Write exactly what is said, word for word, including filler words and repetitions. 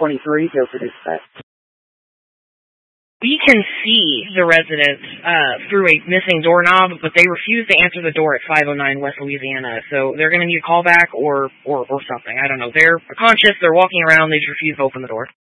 twenty-three, go for dispatch. We can see the residents uh, through a missing doorknob, but they refuse to answer the door at five oh nine West Louisiana, so they're going to need a callback or, or, or something. I don't know. They're conscious, they're walking around, they just refuse to open the door.